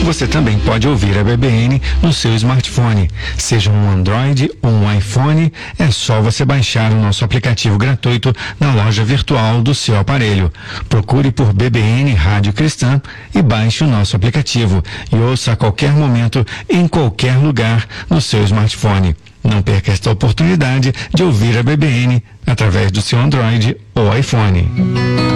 Você também pode ouvir a BBN no seu smartphone. Seja um Android ou um iPhone, é só você baixar o nosso aplicativo gratuito na loja virtual do seu aparelho. Procure por BBN Rádio Cristã e baixe o nosso aplicativo e ouça a qualquer momento, em qualquer lugar, no seu smartphone. Não perca esta oportunidade de ouvir a BBN através do seu Android ou iPhone.